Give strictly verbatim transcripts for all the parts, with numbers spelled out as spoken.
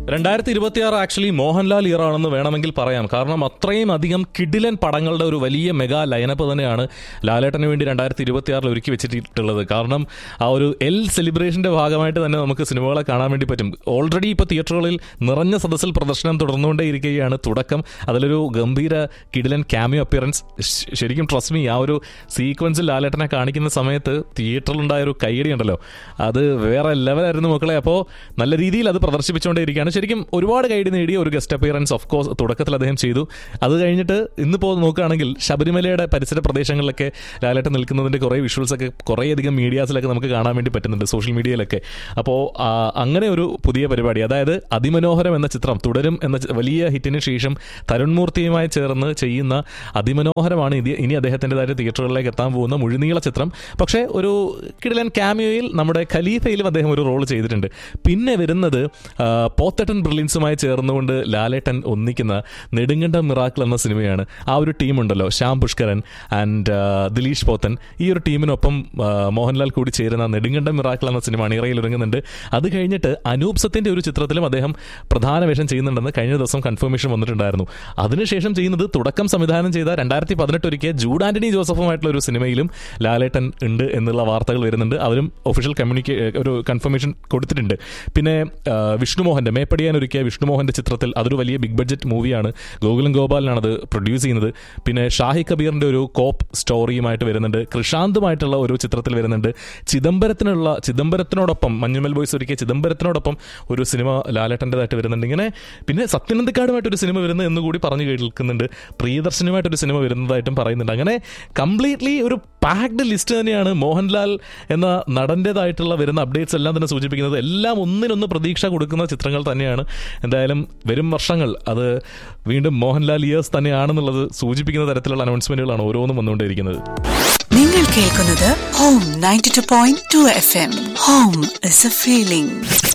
രണ്ടായിരത്തി ഇരുപത്തിയാറ് actually Mohanlal year ആണെന്ന് വേണമെങ്കിൽ പറയാം. കാരണം അത്രയും അധികം കിഡിലൻ പടങ്ങളുടെ ഒരു വലിയ മെഗാ ലൈനപ്പ് തന്നെയാണ് ലാലേട്ടന് വേണ്ടി രണ്ടായിരത്തി ഇരുപത്തിയാറിൽ ഒരുക്കി വെച്ചിട്ടുള്ളത്. കാരണം ആ ഒരു എൽ സെലിബ്രേഷന്റെ ഭാഗമായിട്ട് തന്നെ നമുക്ക് സിനിമകളെ കാണാൻ വേണ്ടി പറ്റും. ഓൾറെഡി ഇപ്പോൾ തിയേറ്ററുകളിൽ നിറഞ്ഞ സദസ്സിൽ പ്രദർശനം തുടർന്നുകൊണ്ടേ ഇരിക്കുകയാണ്. തുടക്കം അതിലൊരു ഗംഭീര കിഡിലൻ ക്യാമിയോ അപ്പിയറൻസ്. ശരിക്കും ട്രസ്റ്റ് മീ, ആ ഒരു സീക്വൻസിൽ ലാലേട്ടനെ കാണിക്കുന്ന സമയത്ത് തിയേറ്ററിലുണ്ടായ ഒരു കൈയടി ഉണ്ടല്ലോ, അത് വേറെ ലെവലായിരുന്നു മക്കളെ. അപ്പോൾ നല്ല രീതിയിൽ അത് പ്രദർശിപ്പിച്ചുകൊണ്ടേ ഇരിക്കുകയാണ്. ശരിക്കും ഒരുപാട് കൈഡി നേടിയ ഒരു ഗസ്റ്റ് അപ്പിയറൻസ് ഓഫ് കോഴ്സ് തുടക്കത്തിൽ അദ്ദേഹം ചെയ്തു. അത് കഴിഞ്ഞിട്ട് ഇന്നിപ്പോൾ നോക്കുകയാണെങ്കിൽ ശബരിമലയുടെ പരിസര പ്രദേശങ്ങളിലൊക്കെ ലാലേട്ടൻ നിൽക്കുന്നതിൻ്റെ കുറേ വിഷ്വൽസൊക്കെ കുറേയധികം മീഡിയാസിലൊക്കെ നമുക്ക് കാണാൻ വേണ്ടി പറ്റുന്നുണ്ട്, സോഷ്യൽ മീഡിയയിലൊക്കെ. അപ്പോൾ അങ്ങനെ ഒരു പുതിയ പരിപാടി, അതായത് അതിമനോഹരം എന്ന ചിത്രം തുടരും എന്ന വലിയ ഹിറ്റിന് ശേഷം തരുൺ മൂർത്തിയുമായി ചേർന്ന് ചെയ്യുന്ന അതിമനോഹരമാണ് ഇത് ഇനി അദ്ദേഹത്തിൻ്റെതായിട്ട് തിയേറ്ററുകളിലേക്ക് എത്താൻ പോകുന്ന മുഴുനീള ചിത്രം. പക്ഷേ ഒരു കിടിലൻ ക്യാമിയോയിൽ നമ്മുടെ ഖലീഫയിലും അദ്ദേഹം ഒരു റോൾ ചെയ്തിട്ടുണ്ട്. പിന്നെ വരുന്നത് പോത്തട്ടൻ ബ്രില്യൻസുമായി ചേർന്നുകൊണ്ട് ലാലേട്ടൻ ഒന്നിക്കുന്ന നെടുങ്കണ്ടം മിറാക്കിൾ എന്ന സിനിമയാണ്. ആ ഒരു ടീമുണ്ടല്ലോ, ശ്യാം പുഷ്കരൻ ആൻഡ് ദിലീഷ് പോത്തൻ, ഈ ഒരു ടീമിനൊപ്പം മോഹൻലാൽ കൂടി ചേരുന്ന നെടുങ്കണ്ടം മിറാക്കിൾ എന്ന സിനിമ അണിയറയിൽ ഒരുങ്ങുന്നുണ്ട്. അത് കഴിഞ്ഞിട്ട് അനൂപ് സത്യൻ്റെ ഒരു ചിത്രത്തിലും അദ്ദേഹം പ്രധാന വേഷം ചെയ്യുന്നുണ്ടെന്ന് കഴിഞ്ഞ ദിവസം കൺഫർമേഷൻ വന്നിട്ടുണ്ടായിരുന്നു. അതിനുശേഷം ചെയ്യുന്നത് തുടക്കം സംവിധാനം ചെയ്ത രണ്ടായിരത്തി പതിനെട്ട് ഒരുക്കിയ ജൂഡ് ആന്റണി ജോസഫുമായിട്ടുള്ള ഒരു സിനിമയിലും ലാലേട്ടൻ ഉണ്ട് എന്നുള്ള വാർത്തകൾ വരുന്നുണ്ട്. അവരും ഒഫീഷ്യൽ കമ്മ്യൂണിക്കേ ഒരു കൺഫർമേഷൻ കൊടുത്തിട്ടുണ്ട്. പിന്നെ വിഷ്ണുമോഹൻ്റെ മേപ്പടിയാൻ ഒരുക്കിയ വിഷ്ണുമോഹൻ്റെ ചിത്രത്തിൽ, അതൊരു വലിയ ബിഗ് ബഡ്ജറ്റ് മൂവിയാണ്, ഗോകുലം ഗോപാലിനാണത് പ്രൊഡ്യൂസ് ചെയ്യുന്നത്. പിന്നെ ഷാഹി കബീറിൻ്റെ ഒരു കോപ്പ് സ്റ്റോറിയുമായിട്ട് വരുന്നുണ്ട്. കൃഷാന്തുമായിട്ടുള്ള ഒരു ചിത്രത്തിൽ വരുന്നുണ്ട്. ചിദംബരത്തിനുള്ള ചിദംബരത്തിനോടൊപ്പം മഞ്ഞുമൽ ബോയ്സ് ഒരുക്കിയ ചിദംബരത്തിനോടൊപ്പം ഒരു സിനിമ ലാലേട്ടൻ്റെതായിട്ട് വരുന്നുണ്ട്. ഇങ്ങനെ പിന്നെ സത്യനന്ദിക്കാടുമായിട്ടൊരു സിനിമ വരുന്നത് എന്നുകൂടി പറഞ്ഞു കേൾക്കുന്നുണ്ട്. പ്രിയദർശനുമായിട്ടൊരു സിനിമ വരുന്നതായിട്ടും പറയുന്നുണ്ട്. അങ്ങനെ കംപ്ലീറ്റ്ലി ഒരു പാക്ഡ് ലിസ്റ്റ് തന്നെയാണ് മോഹൻലാൽ എന്ന നടൻ്റേതായിട്ടുള്ള വരുന്ന അപ്ഡേറ്റ്സ് എല്ലാം തന്നെ സൂചിപ്പിക്കുന്നത്. എല്ലാം ഒന്നിനൊന്ന് പ്രതീക്ഷ കൊടുക്കുന്ന ചിത്രങ്ങൾ തന്നെയാണ്. എന്തായാലും വരും വർഷങ്ങൾ അത് വീണ്ടും മോഹൻലാൽ ഇയേഴ്സ് തന്നെയാണെന്നുള്ളത് സൂചിപ്പിക്കുന്ന തരത്തിലുള്ള അനൗൺസ്മെന്റുകളാണ് ഓരോന്നും വന്നുകൊണ്ടിരിക്കുന്നത്. നിങ്ങൾ കേൾക്കുന്നത് home ninety two point two F M. Home is A feeling.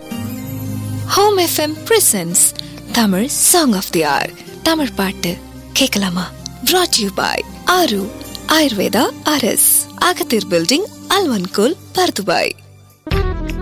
Home FM presence Tamil song of they are. Tamil பாட்டு கேட்கலாமா? brought you by ஆரு ஆயுர்வேதா ஆர்எஸ், அகத்தீர் பில்டிங், அல்வன்கோல், பர்துபாய்.